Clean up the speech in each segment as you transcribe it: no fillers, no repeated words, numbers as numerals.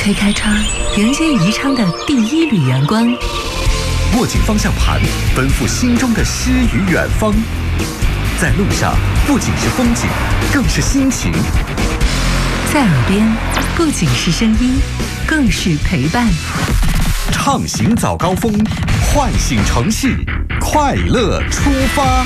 推开窗，迎接宜昌的第一缕阳光。 握紧方向盘，奔赴心中的诗与远方。在路上，不仅是风景，更是心情。 在耳边，不仅是声音，更是陪伴。 畅行早高峰，唤醒城市，快乐出发。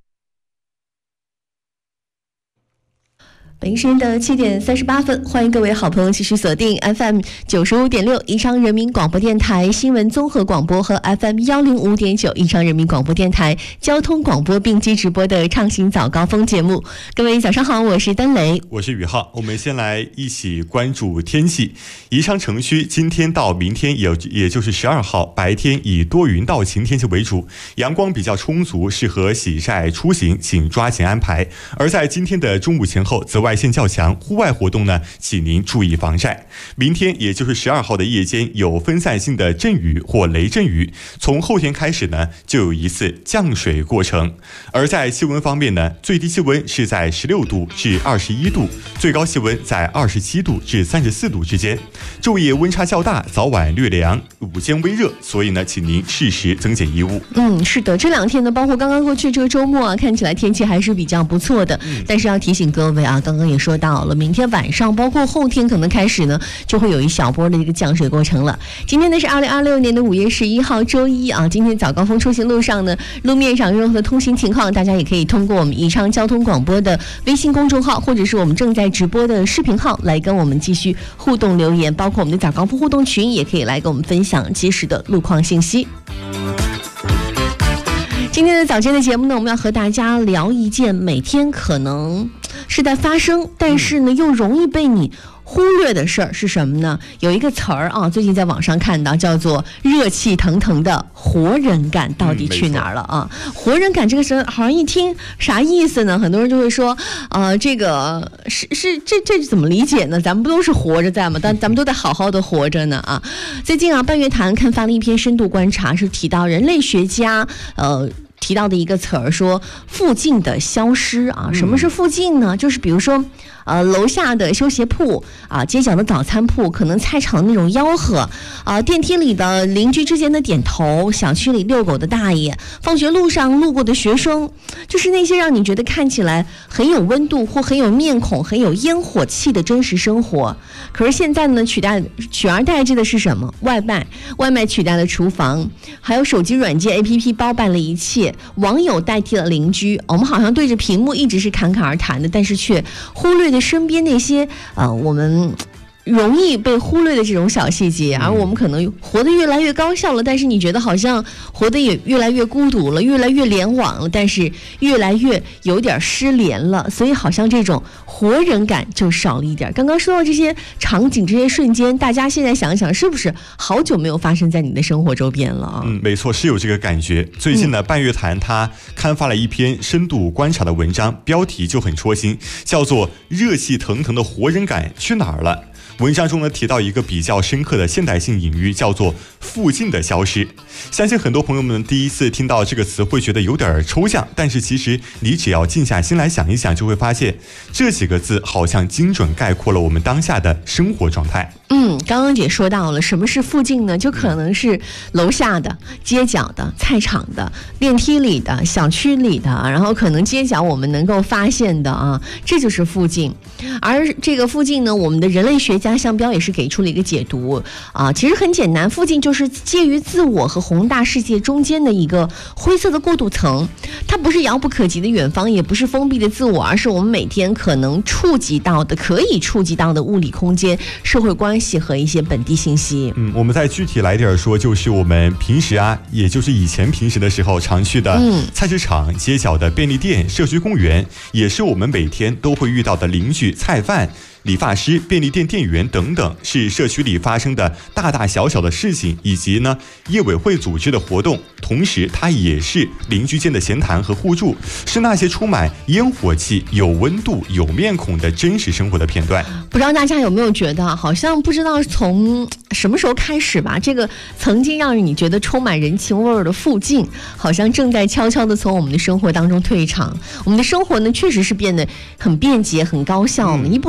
北京时间的7点38分，欢迎各位好朋友继续锁定 FM 95.6宜昌人民广播电台新闻综合广播和 FM 105.9宜昌人民广播电台交通广播并机直播的畅行早高峰节目。各位早上好，我是丹雷， 我是宇浩。我们先来一起关注天气。宜昌城区今天到明天也就是12号白天以多云到晴天气为主，阳光比较充足，适合洗晒出行，请抓紧安排。而在今天的中午前后，紫外线较强，户外活动呢，请您注意防晒。明天也就是12号的夜间有分散性的阵雨或雷阵雨，从后天开始呢，就有一次降水过程。而在气温方面呢，最低气温是在16度至21度，最高气温在27度至34度之间。昼夜温差较大，早晚略凉，午间微热，所以呢，请您适时增减衣物。 是的，这两天呢，包括刚刚过去这个周末啊，看起来天气还是比较不错的。但是要提醒各位啊，刚刚也说到了，明天晚上包括后天可能开始呢，就会有一小波的一个降水过程了。今天呢是2026年的5月11号周一啊，今天早高峰出行路上呢，路面上任何的通行情况，大家也可以通过我们宜昌交通广播的微信公众号，或者是我们正在直播的视频号来跟我们继续互动留言，包括我们的早高峰互动群也可以来跟我们分享及时的路况信息。今天的早间的节目呢，我们要和大家聊一件每天可能是在发生，但是呢又容易被你忽略的事儿是什么呢？有一个词儿啊，最近在网上看到，叫做热气腾腾的活人感，到底去哪儿了啊？活人感这个词好像一听啥意思呢？很多人就会说，这个这怎么理解呢？咱们不都是活着在吗？但咱们都得好好的活着呢啊！最近啊，半月谈刊发了一篇深度观察，是提到人类学家提到的一个词儿，说附近的消失啊。什么是附近呢？就是比如说楼下的修鞋铺啊，街角的早餐铺，可能菜场的那种吆喝啊，电梯里的邻居之间的点头，小区里遛狗的大爷，放学路上路过的学生，就是那些让你觉得看起来很有温度或很有面孔、很有烟火气的真实生活。可是现在呢，取而代之的是什么？外卖取代了厨房，还有手机软件 APP 包办了一切，网友代替了邻居。我们好像对着屏幕一直是侃侃而谈的，但是却忽略了身边那些我们容易被忽略的这种小细节，而我们可能活得越来越高效了，但是你觉得好像活得也越来越孤独了，越来越联网了，但是越来越有点失联了，所以好像这种活人感就少了一点。刚刚说到这些场景、这些瞬间，大家现在想想，是不是好久没有发生在你的生活周边了啊？ 没错，是有这个感觉。最近呢，半月谈他刊发了一篇深度观察的文章，标题就很戳心，叫做《热气腾腾的活人感去哪儿了》。文章中呢提到一个比较深刻的现代性隐喻，叫做附近的消失。相信很多朋友们第一次听到这个词会觉得有点抽象，但是其实你只要静下心来想一想，就会发现这几个字好像精准概括了我们当下的生活状态。 刚刚也说到了，什么是附近呢？就可能是楼下的、街角的、菜场的、电梯里的、小区里的，然后可能街角我们能够发现的啊，这就是附近。而这个附近呢，我们的人类学家向标也是给出了一个解读啊，其实很简单，附近就是介于自我和宏大世界中间的一个灰色的过渡层，它不是遥不可及的远方，也不是封闭的自我，而是我们每天可能触及到的、可以触及到的物理空间、社会关系和一些本地信息。 我们再具体来点说，就是我们平时啊，也就是以前平时的时候常去的菜市场、街角的便利店、社区公园，也是我们每天都会遇到的邻居、菜贩、理发师、便利店店员等等，是社区里发生的大大小小的事情，以及呢业委会组织的活动。同时它也是邻居间的闲谈和互助，是那些充满烟火气、有温度、有面孔的真实生活的片段。 不知道大家有没有觉得，好像不知道从什么时候开始吧，这个曾经让你觉得充满人情味儿的附近，好像正在悄悄地从我们的生活当中退场。我们的生活呢，确实是变得很便捷、很高效了，一部手机就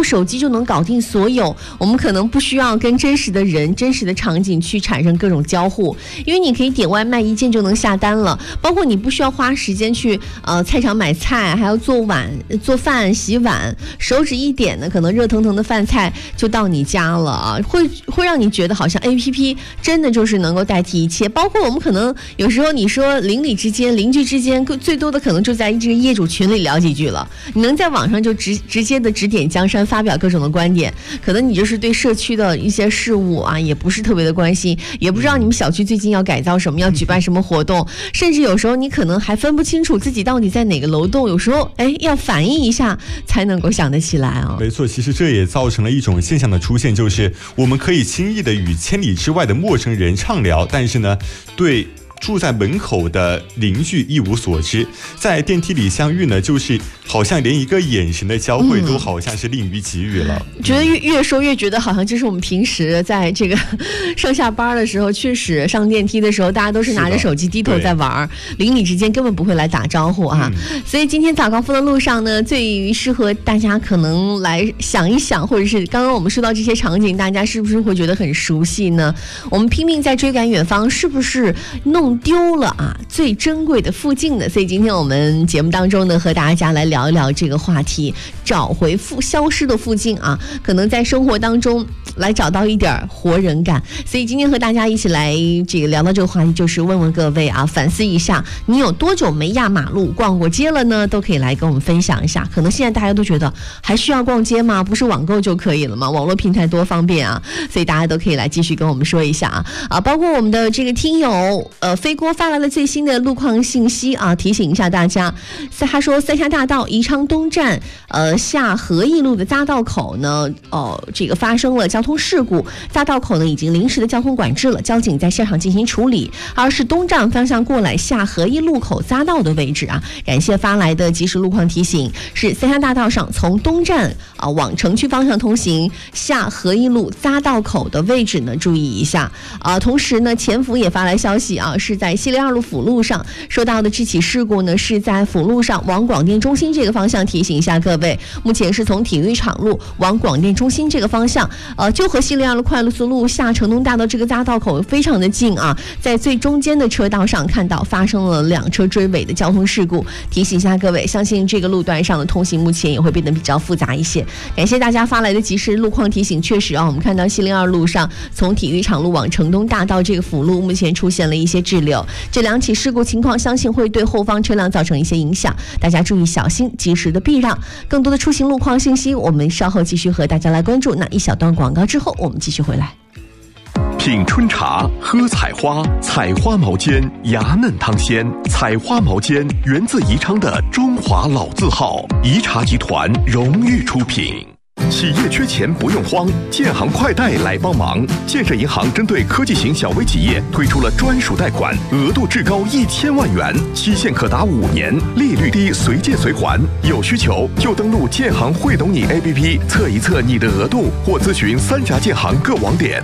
就能搞定所有，我们可能不需要跟真实的人、真实的场景去产生各种交互，因为你可以点外卖，一键就能下单了，包括你不需要花时间去菜场买菜，还要做饭、洗碗，手指一点呢，可能热腾腾的饭菜就到你家了啊，会让你觉得好像 APP 真的就是能够代替一切，包括我们可能有时候你说邻居之间最多的可能就在这个业主群里聊几句了，你能在网上就直接的指点江山，发表各种的观点，可能你就是对社区的一些事务啊也不是特别的关心，也不知道你们小区最近要改造什么，要举办什么活动，甚至有时候你可能还分不清楚自己到底在哪个楼栋，有时候要反应一下才能够想得起来啊。 没错，其实这也造成了一种现象的出现，就是我们可以轻易的与千里之外的陌生人畅聊，但是呢，对住在门口的邻居一无所知，在电梯里相遇呢，就是好像连一个眼神的交汇都好像是吝于给予了。 觉得越说越觉得好像就是我们平时在这个上下班的时候，确实上电梯的时候，大家都是拿着手机低头在玩，邻里之间根本不会来打招呼啊。所以今天早高峰的路上呢，最适合大家可能来想一想，或者是刚刚我们说到这些场景，大家是不是会觉得很熟悉呢？我们拼命在追赶远方，是不是弄丢了啊最珍贵的附近呢？所以今天我们节目当中呢，和大家来聊一聊这个话题，找回消失的附近啊，可能在生活当中来找到一点活人感。所以今天和大家一起来这个聊到这个话题，就是问问各位啊，反思一下，你有多久没压马路逛过街了呢？都可以来跟我们分享一下。可能现在大家都觉得还需要逛街吗？不是网购就可以了吗？网络平台多方便啊！所以大家都可以来继续跟我们说一下啊，包括我们的这个听友飞锅发来了最新的路况信息啊，提醒一下大家。他说三峡大道宜昌东站下和义路的匝道口呢，这个发生了交通事故，匝道口呢已经临时的交通管制了，交警在现场进行处理。而是东站方向过来下和义路口匝道的位置啊，感谢发来的及时路况提醒，是三峡大道上从东站往城区方向通行下和义路匝道口的位置呢，注意一下同时呢，前府也发来消息啊，是在西陵2路辅路上受到的这起事故呢，是在辅路上往广电中心这个方向，提醒一下各位，目前是从体育场路往广电中心这个方向，就和西陵2路快速路下城东大道这个匝道口非常的近啊，在最中间的车道上看到发生了2车追尾的交通事故，提醒一下各位，相信这个路段上的通行目前也会变得比较复杂一些。感谢大家发来的及时路况提醒，确实我们看到西陵2路上从体育场路往城东大道这个辅路目前出现了一些滞留，这2起事故情况相信会对后方车辆造成一些影响，大家注意小心，及时的避让。更多的出行路况信息我们稍后继续和大家来关注，那一小段广告之后我们继续回来。 品春茶，喝采花，采花毛尖，芽嫩汤鲜。采花毛尖源自宜昌的中华老字号，宜茶集团荣誉出品。企业缺钱不用慌，建行快贷来帮忙。建设银行针对科技型小微企业推出了专属贷款，额度至高1000万元，期限可达5年，利率低，随借随还。有需求就登录建行会懂你 APP 测一测你的额度，或咨询3家建行各网点。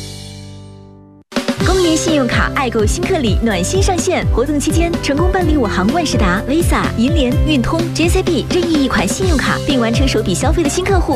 公银信用卡爱购新客礼暖心上线，活动期间成功办理我行万事达、Visa、银联、运通、JCB任意一款信用卡，并完成首笔消费的新客户